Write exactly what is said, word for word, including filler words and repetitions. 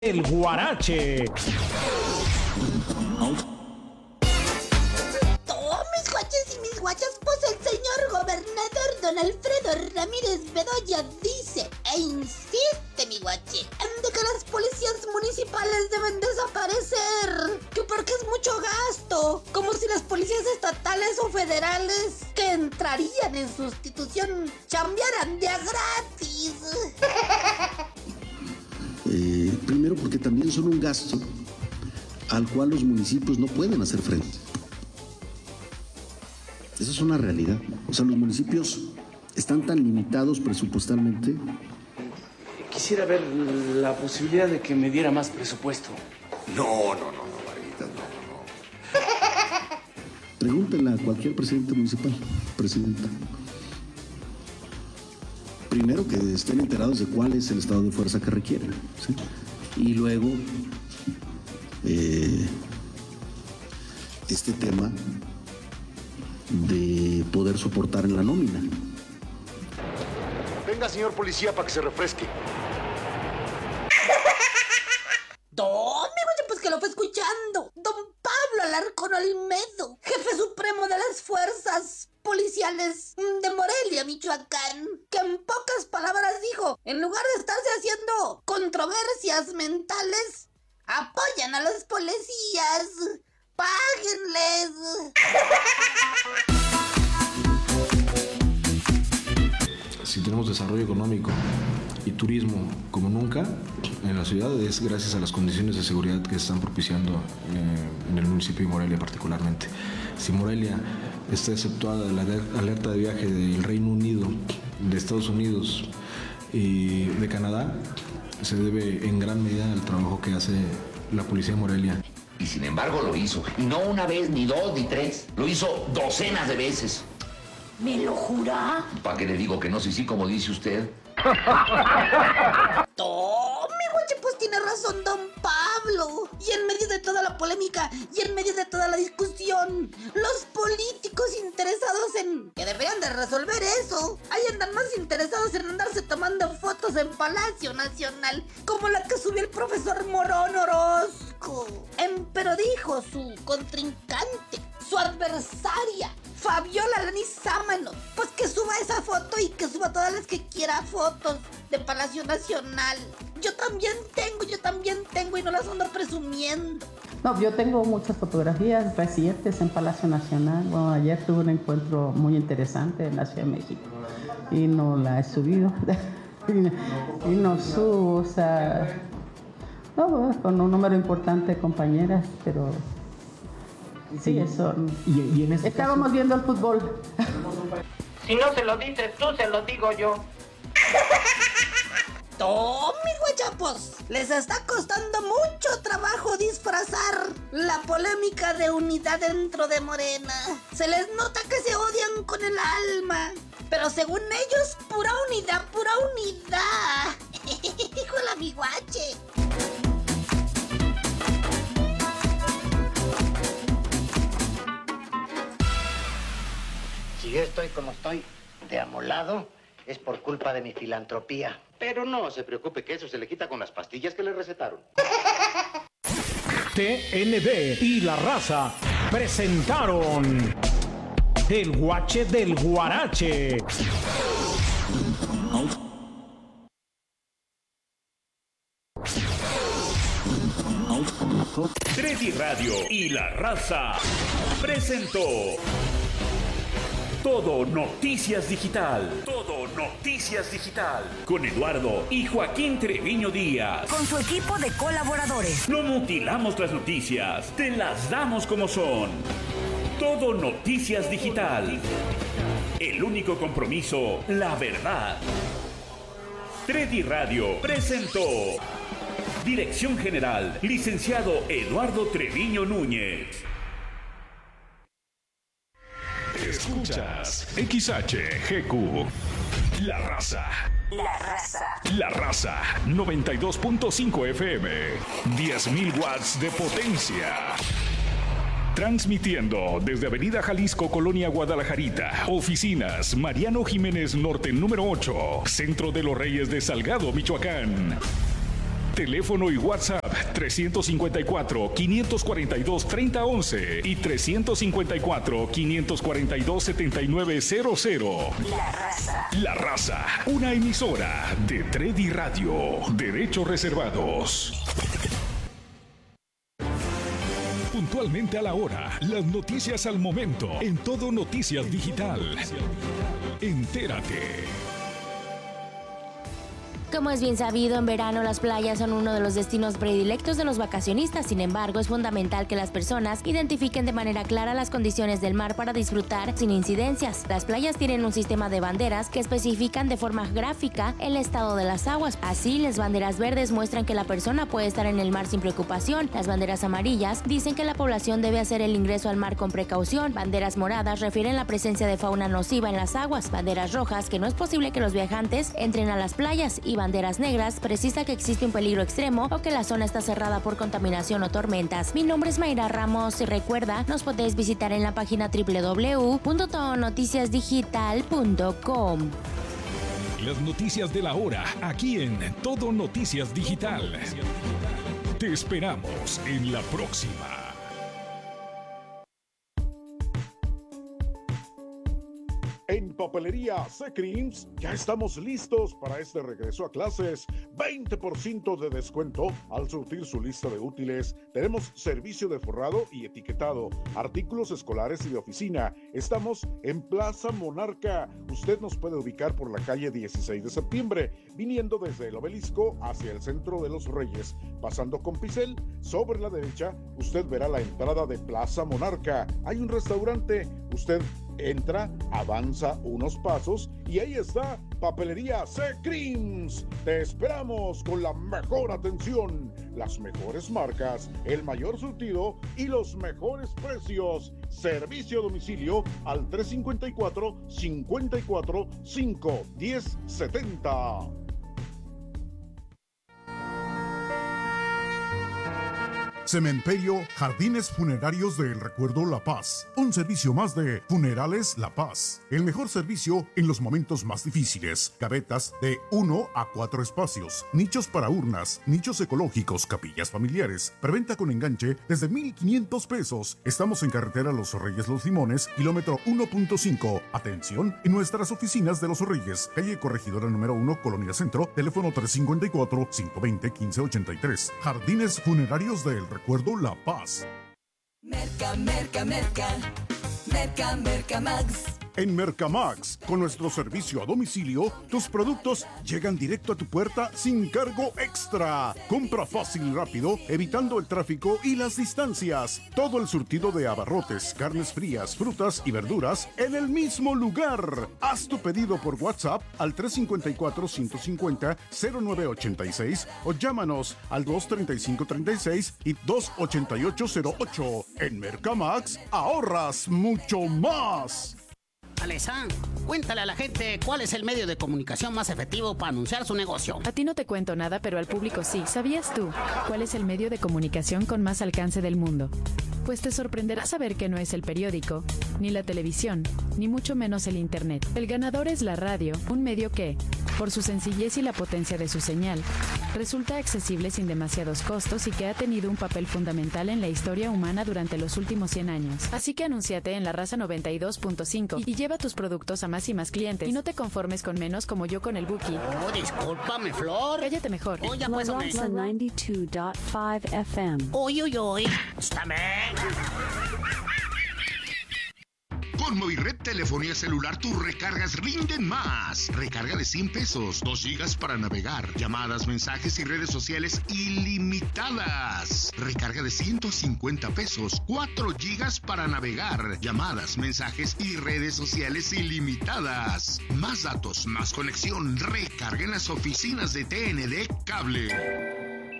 El Guarache. Todos mis guaches y mis guachas, pues el señor gobernador don Alfredo Ramírez Bedoya dice e insiste, mi guache, en de que las policías municipales deben desaparecer, que porque es mucho gasto, como si las policías estatales o federales que entrarían en sustitución chambearan de a gratis. Eh, primero porque también son un gasto al cual los municipios no pueden hacer frente. Esa es una realidad. O sea, los municipios están tan limitados presupuestalmente. Quisiera ver la posibilidad de que me diera más presupuesto. No, no, no, no, Varguitas, no, no. Pregúntenle a cualquier presidente municipal, presidenta. Primero que estén enterados de cuál es el estado de fuerza que requieren, ¿sí? Y luego eh, este tema de poder soportar en la nómina. Venga, señor policía, para que se refresque. Don, mi guache, pues que lo fue escuchando. Don Pablo Alarcón Olmedo, jefe supremo de las fuerzas policiales de Morelia, Michoacán, que en pocas palabras dijo, en lugar de estarse haciendo controversias mentales, apoyan a los policías, páguenles. Si tenemos desarrollo económico y turismo como nunca en la ciudad, es gracias a las condiciones de seguridad que se están propiciando eh, en el municipio de Morelia particularmente. Si Morelia está exceptuada de la alerta de viaje del Reino Unido, de Estados Unidos y de Canadá, se debe en gran medida al trabajo que hace la policía de Morelia. Y sin embargo lo hizo. Y no una vez, ni dos, ni tres. Lo hizo docenas de veces. ¿Me lo jura? ¿Para qué le digo que no? Sí, sí, como dice usted. Oh, mi guache, pues tiene razón don Pablo. Y en medio de toda la polémica y en medio de toda la discusión, los políticos interesados en que deberían de resolver eso, ahí andan más interesados en andarse tomando fotos en Palacio Nacional, como la que subió el profesor Morón Orozco. En, pero dijo su contrincante, su adversaria, Fabiola Lanizámano, pues que suba esa foto y que suba todas las que quiera fotos de Palacio Nacional. Yo también tengo, yo también tengo y no las ando presumiendo. No, yo tengo muchas fotografías recientes en Palacio Nacional. Bueno, ayer tuve un encuentro muy interesante en la Ciudad de México y no la he subido. y no subo, o sea, no, bueno, con un número importante de compañeras, pero sí, eso. Y, y en este Estábamos caso... viendo el fútbol. Si no se lo dices tú, se lo digo yo. ¡Oh, mis guachapos! Les está costando mucho trabajo disfrazar la polémica de unidad dentro de Morena. Se les nota que se odian con el alma. Pero según ellos, pura unidad, pura unidad. ¡Híjole, mi guache! Si yo estoy como estoy, de amolado, es por culpa de mi filantropía. Pero no se preocupe que eso se le quita con las pastillas que le recetaron. T N B y La Raza presentaron El Guache del Guarache. Treddy Radio y La Raza presentó Todo Noticias Digital. Todo Noticias Digital. Con Eduardo y Joaquín Treviño Díaz. Con su equipo de colaboradores. No mutilamos las noticias, te las damos como son. Todo Noticias Digital. El único compromiso, la verdad. Treddy Radio presentó. Dirección General, licenciado Eduardo Treviño Núñez. Escuchas X H G Q. La Raza. La Raza. La Raza. noventa y dos punto cinco F M. diez mil watts de potencia. Transmitiendo desde Avenida Jalisco, Colonia Guadalajarita. Oficinas Mariano Jiménez Norte número ocho. Centro de los Reyes de Salgado, Michoacán. Teléfono y WhatsApp trescientos cincuenta y cuatro, quinientos cuarenta y dos, treinta once y trescientos cincuenta y cuatro, quinientos cuarenta y dos, setenta y nueve cero cero. La Raza. La Raza, una emisora de Tredi Radio. Derechos reservados. Puntualmente a la hora, las noticias al momento, en Todo Noticias Digital. Entérate. Como es bien sabido, en verano las playas son uno de los destinos predilectos de los vacacionistas. Sin embargo, es fundamental que las personas identifiquen de manera clara las condiciones del mar para disfrutar sin incidencias. Las playas tienen un sistema de banderas que especifican de forma gráfica el estado de las aguas. Así, las banderas verdes muestran que la persona puede estar en el mar sin preocupación. Las banderas amarillas dicen que la población debe hacer el ingreso al mar con precaución. Banderas moradas refieren la presencia de fauna nociva en las aguas. Banderas rojas que no es posible que los viajantes entren a las playas. Y banderas negras precisa que existe un peligro extremo o que la zona está cerrada por contaminación o tormentas. Mi nombre es Mayra Ramos y recuerda, nos podéis visitar en la página doble u doble u doble u punto todo noticias digital punto com. Las noticias de la hora, aquí en Todo Noticias Digital. Te esperamos en la próxima. En Papelería C-Creams ya estamos listos para este regreso a clases. veinte por ciento de descuento al surtir su lista de útiles. Tenemos servicio de forrado y etiquetado, artículos escolares y de oficina. Estamos en Plaza Monarca. Usted nos puede ubicar por la calle dieciséis de septiembre, viniendo desde el Obelisco hacia el Centro de los Reyes. Pasando con Picel, sobre la derecha, usted verá la entrada de Plaza Monarca. Hay un restaurante. Usted entra, avanza unos pasos y ahí está Papelería C-Creams. Te esperamos con la mejor atención, las mejores marcas, el mayor surtido y los mejores precios. Servicio a domicilio al tres cinco cuatro, cinco cuatro cinco, uno cero siete cero. Cementerio Jardines Funerarios del Recuerdo La Paz. Un servicio más de Funerales La Paz. El mejor servicio en los momentos más difíciles. Gavetas de uno a cuatro espacios. Nichos para urnas. Nichos ecológicos. Capillas familiares. Preventa con enganche desde mil quinientos pesos. Estamos en carretera Los Reyes Los Limones, kilómetro uno punto cinco. Atención en nuestras oficinas de Los Reyes. Calle Corregidora número uno, Colonia Centro. Teléfono tres cinco cuatro, cinco dos cero, uno cinco ocho tres. Jardines Funerarios del Recuerdo La Paz. Merca, merca, merca. Merca, Merca Max. En Mercamax, con nuestro servicio a domicilio, tus productos llegan directo a tu puerta sin cargo extra. Compra fácil y rápido, evitando el tráfico y las distancias. Todo el surtido de abarrotes, carnes frías, frutas y verduras en el mismo lugar. Haz tu pedido por WhatsApp al tres cinco cuatro, cinco cinco cero, cero nueve ocho seis o llámanos al dos treinta y cinco treinta y seis y dos ochenta y ocho cero ocho. En Mercamax, ahorras mucho más. Alesa, cuéntale a la gente cuál es el medio de comunicación más efectivo para anunciar su negocio. A ti no te cuento nada, pero al público sí. ¿Sabías tú cuál es el medio de comunicación con más alcance del mundo? Pues te sorprenderá saber que no es el periódico, ni la televisión, ni mucho menos el internet. El ganador es la radio, un medio que, por su sencillez y la potencia de su señal, resulta accesible sin demasiados costos y que ha tenido un papel fundamental en la historia humana durante los últimos cien años. Así que anúnciate en La Raza noventa y dos punto cinco y lleva tus productos a más y más clientes. Y no te conformes con menos como yo con el Buki. Oh, discúlpame, Flor. Cállate mejor. Oh, ya pues, La Raza noventa y dos punto cinco F M. Uy, uy, uy. Estáme. Con Movired Telefonía Celular tus recargas rinden más. Recarga de cien pesos, dos gigas para navegar, llamadas, mensajes y redes sociales ilimitadas. Recarga de ciento cincuenta pesos, cuatro gigas para navegar, llamadas, mensajes y redes sociales ilimitadas. Más datos, más conexión. Recarga en las oficinas de T N D Cable.